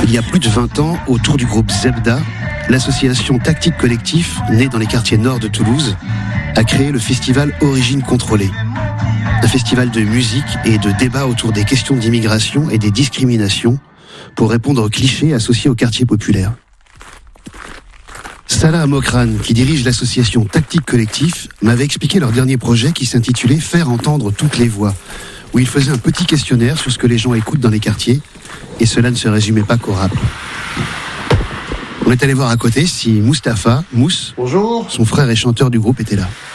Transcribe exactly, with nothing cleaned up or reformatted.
il y a plus de vingt ans, autour du groupe Zebda, l'association Tactique Collectif, née dans les quartiers nord de Toulouse, a créé le festival Origine Contrôlée. Un festival de musique et de débat autour des questions d'immigration et des discriminations pour répondre aux clichés associés aux quartiers populaires. Salah Mokran, qui dirige l'association Tactique Collectif, m'avait expliqué leur dernier projet qui s'intitulait « Faire entendre toutes les voix », où il faisait un petit questionnaire sur ce que les gens écoutent dans les quartiers, et cela ne se résumait pas qu'au rap. On est allé voir à côté si Mustapha, Mousse, Bonjour. son frère et chanteur du groupe, était là.